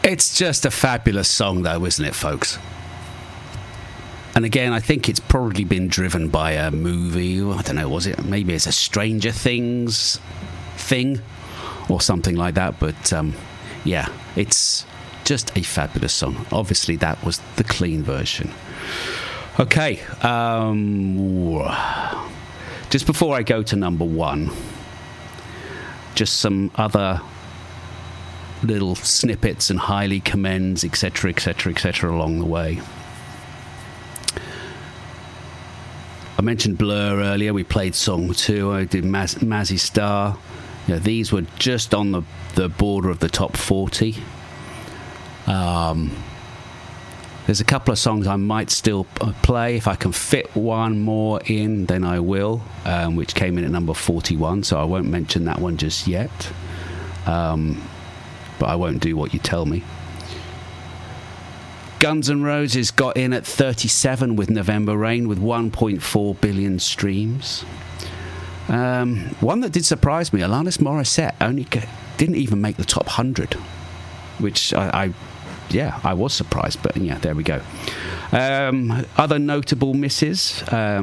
It's just a fabulous song, though, isn't it, folks? And again, I think it's probably been driven by a movie. I don't know, was it? Maybe it's a Stranger Things thing or something like that. But yeah, it's just a fabulous song. Obviously, that was the clean version. Okay. Just before I go to number one, just some other little snippets and highly commends, etc., etc., etc., along the way. I mentioned Blur earlier. We played Song 2. I did Mazzy Star. You know, these were just on the border of the top 40. There's a couple of songs I might still play. If I can fit one more in, then I will, which came in at number 41, so I won't mention that one just yet. But I won't do what you tell me. Guns N' Roses got in at 37 with November Rain with 1.4 billion streams. One that did surprise me, Alanis Morissette didn't even make the top 100, which I was surprised, but yeah, there we go. Other notable misses,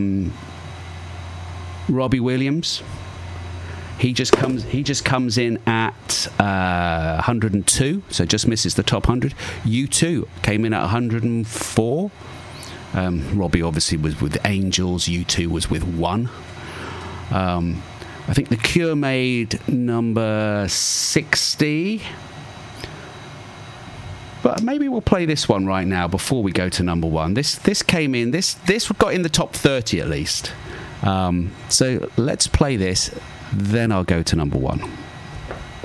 Robbie Williams. He just comes in at 102, so just misses the top 100. U2 came in at 104. Robbie obviously was with Angels. U2 was with 1. I think The Cure made number 60. But maybe we'll play this one right now before we go to number one. This came in. This got in the top 30 at least. So let's play this. Then I'll go to number one.